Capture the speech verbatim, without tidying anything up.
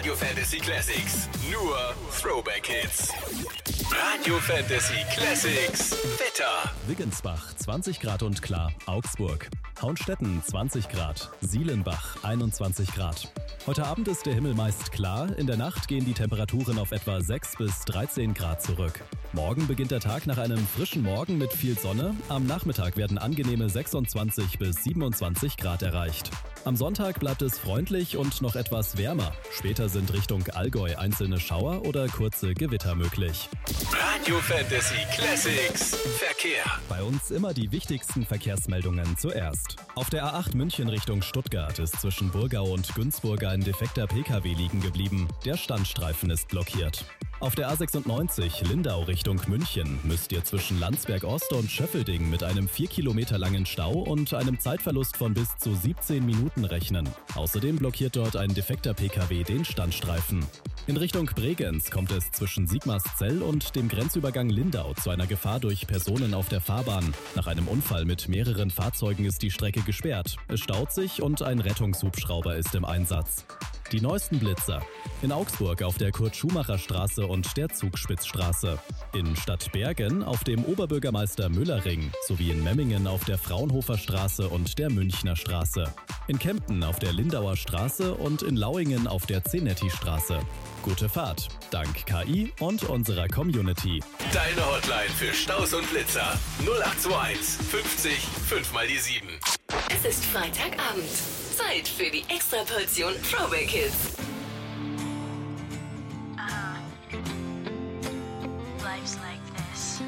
Radio Fantasy Classics. Nur Throwback Hits. Radio Fantasy Classics. Wetter. Wiggensbach zwanzig Grad und klar. Augsburg. Hauenstetten zwanzig Grad. Sielenbach einundzwanzig Grad. Heute Abend ist der Himmel meist klar. In der Nacht gehen die Temperaturen auf etwa sechs bis dreizehn Grad zurück. Morgen beginnt der Tag nach einem frischen Morgen mit viel Sonne. Am Nachmittag werden angenehme sechsundzwanzig bis siebenundzwanzig Grad erreicht. Am Sonntag bleibt es freundlich und noch etwas wärmer. Später sind Richtung Allgäu einzelne Schauer oder kurze Gewitter möglich. Radio Fantasy Classics. Verkehr. Bei uns immer die wichtigsten Verkehrsmeldungen zuerst. Auf der A acht München Richtung Stuttgart ist zwischen Burgau und Günzburg ein defekter P K W liegen geblieben. Der Standstreifen ist blockiert. Auf der A sechsundneunzig Lindau Richtung München müsst ihr zwischen Landsberg Ost und Schöffelding mit einem vier Kilometer langen Stau und einem Zeitverlust von bis zu siebzehn Minuten rechnen. Außerdem blockiert dort ein defekter P K W den Standstreifen. In Richtung Bregenz kommt es zwischen Sigmarszell und dem Grenzübergang Lindau zu einer Gefahr durch Personen auf der Fahrbahn. Nach einem Unfall mit mehreren Fahrzeugen ist die Strecke gesperrt. Es staut sich und ein Rettungshubschrauber ist im Einsatz. Die neuesten Blitzer. In Augsburg auf der Kurt-Schumacher-Straße und der Zugspitzstraße. In Stadtbergen auf dem Oberbürgermeister-Müller-Ring sowie in Memmingen auf der Fraunhofer Straße und der Münchner Straße. In Kempten auf der Lindauer Straße und in Lauingen auf der Zenetti-Straße. Gute Fahrt, dank K I und unserer Community. Deine Hotline für Staus und Blitzer. null acht zwei eins fünfzig fünf mal die sieben. Es ist Freitagabend. Zeit für die Extraportion Throwback Hits.